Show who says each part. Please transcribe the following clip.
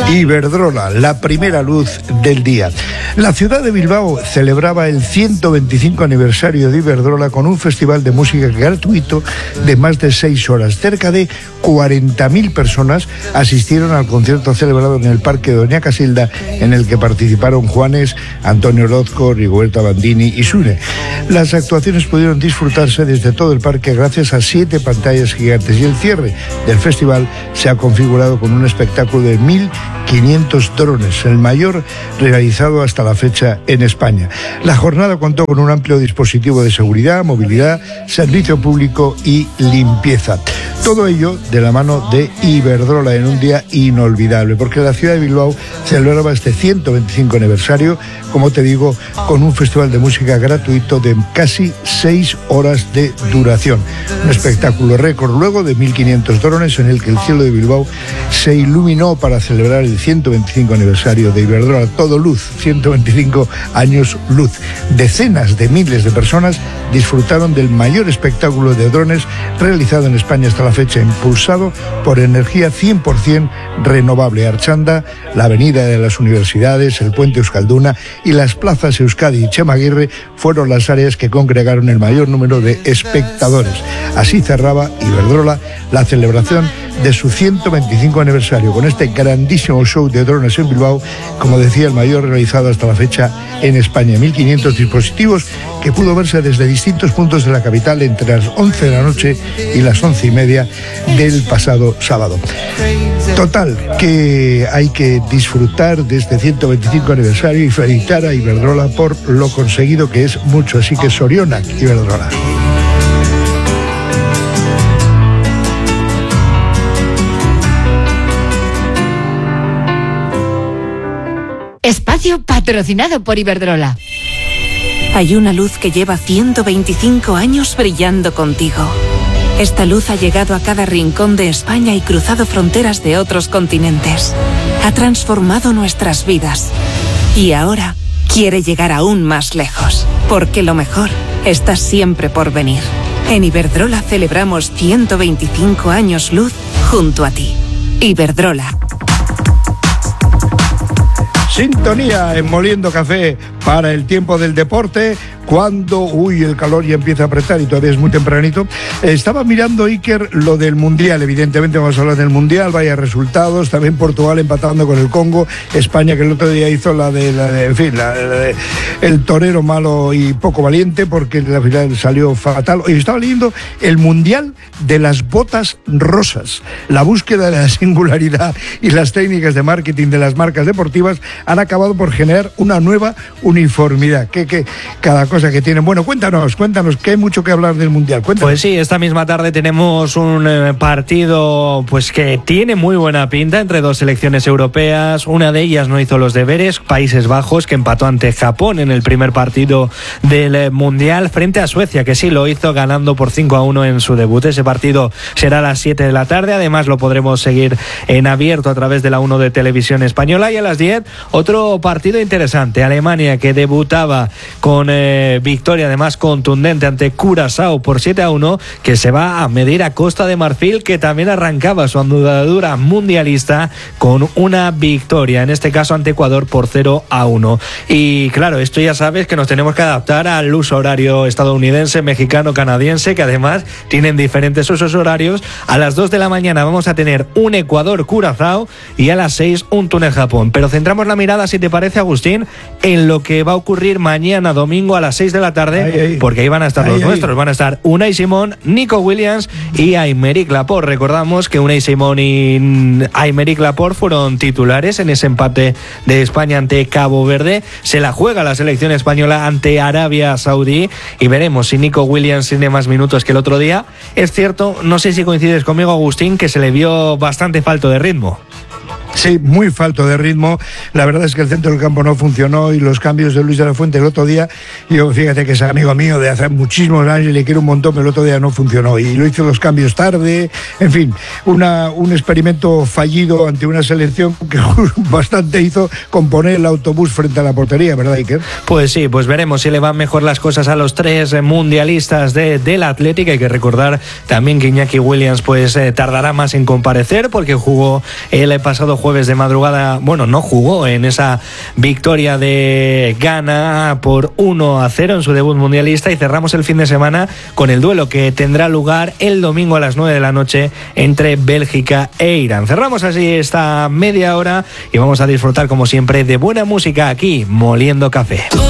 Speaker 1: Iberdrola, la primera luz del día. La ciudad de Bilbao celebraba el 125 aniversario de Iberdrola con un festival de música gratuito de más de 6 horas. Cerca de 40.000 personas asistieron al concierto celebrado en el Parque Doña Casilda, en el que participaron Juanes, Antonio Orozco, Rigoberta Bandini y Sune. Las actuaciones pudieron disfrutarse desde todo el parque gracias a 7 pantallas gigantes, y el cierre del festival se ha configurado con un espectáculo de 1.500 drones, el mayor realizado hasta la fecha en España. La jornada contó con un amplio dispositivo de seguridad, movilidad, servicio público y limpieza. Todo ello de la mano de Iberdrola en un día inolvidable, porque la ciudad de Bilbao celebraba este 125 aniversario, como te digo, con un festival de música gratuito de casi 6 horas de duración. Un espectáculo récord luego de 1.500 drones en el que el cielo de Bilbao se iluminó para celebrar el 125 aniversario de Iberdrola. Todo luz, 125 años luz. Decenas de miles de personas disfrutaron del mayor espectáculo de drones realizado en España hasta la fecha, impulsado por energía 100% renovable. Archanda, la avenida de las universidades, el puente Euskalduna y las plazas Euskadi y Chemaguirre fueron las áreas que congregaron el mayor número de espectadores. Así cerraba Iberdrola la celebración de su 125 aniversario con este grandísimo show de drones en Bilbao, como decía, el mayor realizado hasta la fecha en España. 1.500 dispositivos que pudo verse desde distintos puntos de la capital entre las 11 de la noche y las 11:30 del pasado sábado. Total, que hay que disfrutar de este 125 aniversario y felicitar a Iberdrola por lo conseguido, que es mucho. Así que Sorionak, Iberdrola.
Speaker 2: Espacio patrocinado por Iberdrola.
Speaker 3: Hay una luz que lleva 125 años brillando contigo. Esta luz ha llegado a cada rincón de España y cruzado fronteras de otros continentes. Ha transformado nuestras vidas. Y ahora quiere llegar aún más lejos, porque lo mejor está siempre por venir. En Iberdrola celebramos 125 años luz junto a ti. Iberdrola.
Speaker 1: Sintonía en Moliendo Café para el tiempo del deporte, cuando, el calor ya empieza a apretar y todavía es muy tempranito. Estaba mirando, Iker, lo del Mundial. Evidentemente vamos a hablar del Mundial, vaya resultados. También Portugal empatando con el Congo. España, que el otro día hizo el torero malo y poco valiente, porque la final salió fatal. Hoy estaba leyendo el Mundial de las botas rosas. La búsqueda de la singularidad y las técnicas de marketing de las marcas deportivas han acabado por generar una nueva uniformidad. Que cada cosa que tienen. Bueno, cuéntanos, que hay mucho que hablar del Mundial. Cuéntanos.
Speaker 4: Pues sí, esta misma tarde tenemos un partido pues que tiene muy buena pinta entre dos selecciones europeas. Una de ellas no hizo los deberes, Países Bajos, que empató ante Japón en el primer partido del Mundial, frente a Suecia, que sí lo hizo ganando por 5-1 en su debut. Ese partido será a las 7 de la tarde. Además lo podremos seguir en abierto a través de la 1 de Televisión Española. Y a las 10, otro partido interesante. Alemania, que debutaba con victoria además contundente ante Curazao por 7-1, que se va a medir a Costa de Marfil, que también arrancaba su andadura mundialista con una victoria, en este caso ante Ecuador por 0-1. Y claro, esto ya sabes que nos tenemos que adaptar al uso horario estadounidense, mexicano, canadiense, que además tienen diferentes usos horarios. A las 2 de la mañana vamos a tener un Ecuador-Curazao y a las 6 un Túnez-Japón. Pero centramos la mirada, si te parece, Agustín, en lo que va a ocurrir mañana domingo a las 6 de la tarde, porque ahí van a estar los nuestros. Van a estar Unai Simón, Nico Williams y Aymeric Laporte. Recordamos que Unai Simón y Aymeric Laporte fueron titulares en ese empate de España ante Cabo Verde. Se la juega la selección española ante Arabia Saudí y veremos si Nico Williams tiene más minutos que el otro día. Es cierto, no sé si coincides conmigo, Agustín, que se le vio bastante falto de ritmo.
Speaker 1: Sí, muy falto de ritmo. La verdad es que el centro del campo no funcionó y los cambios de Luis de la Fuente el otro día, yo fíjate que es amigo mío de hace muchísimos años y le quiero un montón, pero el otro día no funcionó y lo hizo los cambios tarde. En fin, un experimento fallido ante una selección que bastante hizo con poner el autobús frente a la portería, ¿verdad, Iker?
Speaker 4: Pues sí, pues veremos si le van mejor las cosas a los tres mundialistas del Atlético. Hay que recordar también que Iñaki Williams pues tardará más en comparecer porque jugó el pasado jueves de madrugada, bueno, no jugó en esa victoria de Ghana por 1-0 en su debut mundialista, y cerramos el fin de semana con el duelo que tendrá lugar el domingo a las 9 de la noche entre Bélgica e Irán. Cerramos así esta media hora y vamos a disfrutar como siempre de buena música aquí, Moliendo Café.